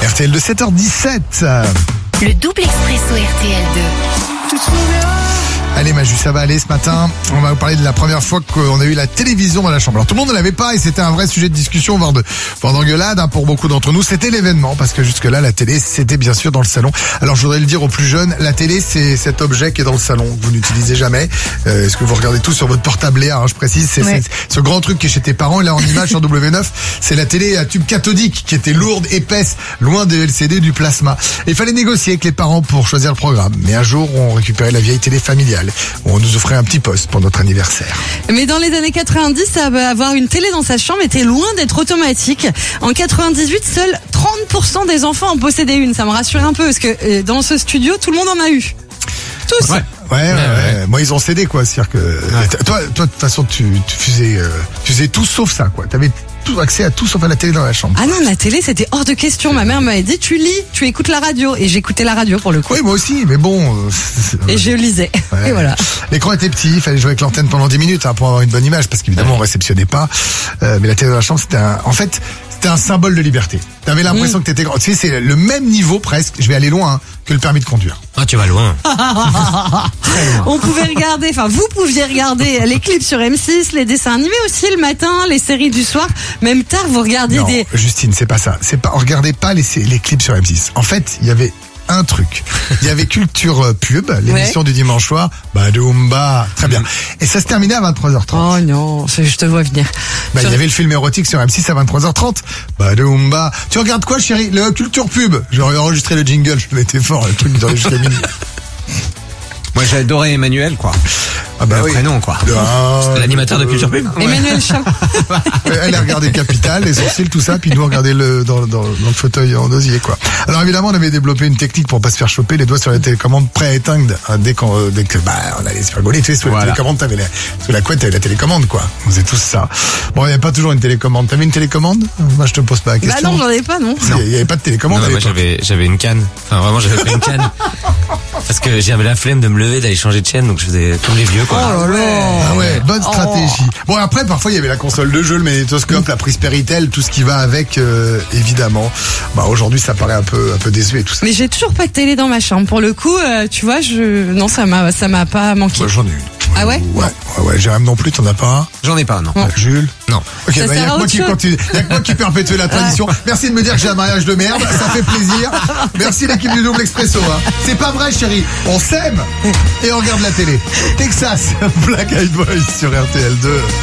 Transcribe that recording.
RTL de 7h17. Le double expresso RTL2. Allez Maju, ça va aller ce matin. On va vous parler de la première fois qu'on a eu la télévision dans la chambre. Alors tout le monde ne l'avait pas et c'était un vrai sujet de discussion, voire d'engueulade pour beaucoup d'entre nous. C'était l'événement parce que jusque-là, la télé, c'était bien sûr dans le salon. Alors je voudrais le dire aux plus jeunes, la télé, c'est cet objet qui est dans le salon, que vous n'utilisez jamais. Est-ce que vous regardez tout sur votre portable Léa, je précise, c'est ce grand truc qui est chez tes parents. Et là en image sur W9, c'est la télé à tube cathodique qui était lourde, épaisse, loin des LCD, du plasma. Et il fallait négocier avec les parents pour choisir le programme. Mais un jour, on récupérait la vieille télé familiale. On nous offrait un petit poste pour notre anniversaire. Mais dans les années 90, avoir une télé dans sa chambre était loin d'être automatique. En 98, seuls 30% des enfants en possédaient une. Ça me rassure un peu parce que dans ce studio, tout le monde en a eu. Tous. Ouais. Moi, ils ont cédé, quoi. C'est-à-dire que toi, de toute façon, tu faisais tout sauf ça, quoi. T'avais tout accès à tout sauf à la télé dans la chambre. Ah non, la télé, c'était hors de question. Ma mère m'avait dit, tu lis, tu écoutes la radio. Et j'écoutais la radio pour le coup. Oui, moi aussi, mais bon. Et je lisais. Ouais. Et voilà. L'écran était petit, il fallait jouer avec l'antenne pendant 10 minutes pour avoir une bonne image, parce qu'évidemment, on réceptionnait pas. Mais la télé dans la chambre, c'était un symbole de liberté. T'avais l'impression que t'étais grand. Tu sais, c'est le même niveau presque, je vais aller loin, que le permis de conduire. Ah, tu vas loin. On pouvait regarder, vous pouviez regarder les clips sur M6, les dessins animés aussi le matin, les séries du soir. Même tard, vous regardiez Non, Justine, c'est pas ça. On regardait pas les clips sur M6. En fait, il y avait un truc. Il y avait Culture Pub, l'émission du dimanche soir. Badoumba. Très bien. Et ça se terminait à 23h30. Oh non, je te vois venir. Il y avait le film érotique sur M6 à 23h30. Badoumba. Tu regardes quoi, chérie? Le Culture Pub. J'aurais enregistré le jingle, je le mettais fort, le truc durait jusqu'à minuit. Moi, j'ai adoré Emmanuel, quoi. Ah bah oui. Prénom, quoi. L'animateur de Culture Pub. Emmanuel Chat. Elle a regardé Capital, les sourcils, tout ça, puis nous on regardait dans le fauteuil en osier, quoi. Alors évidemment, on avait développé une technique pour pas se faire choper, les doigts sur la télécommande prêts à éteindre dès que on allait se faire gauler. Tu sais, sous la télécommande, sous la couette, t'avais la télécommande, quoi. On faisait tous ça. Bon, il n'y avait pas toujours une télécommande. T'avais une télécommande? Moi, je te pose pas la question. Bah non, j'en ai pas, non. Il n'y avait pas de télécommande. Non, moi, j'avais une canne. Enfin, vraiment, j'avais pris une canne. Parce que j'avais la flemme de me lever, d'aller changer de chaîne, donc je faisais comme les vieux, quoi. Oh là là. Ah ouais, bonne stratégie. Bon, après, parfois, il y avait la console de jeu, le magnétoscope, la prise Péritel, tout ce qui va avec, évidemment. Aujourd'hui, ça paraît un peu désuet, tout ça. Mais j'ai toujours pas de télé dans ma chambre. Pour le coup, tu vois, non, ça m'a pas manqué. Moi, j'en ai une. Ah ouais? Ouais, Jérôme non plus, t'en as pas un? J'en ai pas, non. Jules? Non. Ok, il y a que moi qui perpétue la tradition. Merci de me dire que j'ai un mariage de merde, ça fait plaisir. Merci l'équipe du Double Expresso. C'est pas vrai, chérie. On s'aime et on regarde la télé. Texas, Black Eyed Boys sur RTL2.